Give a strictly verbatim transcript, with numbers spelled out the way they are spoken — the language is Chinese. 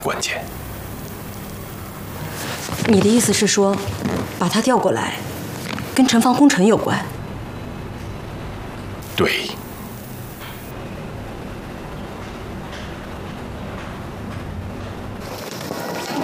关键。 你的意思是说，把他调过来，跟城防工程有关？ 对。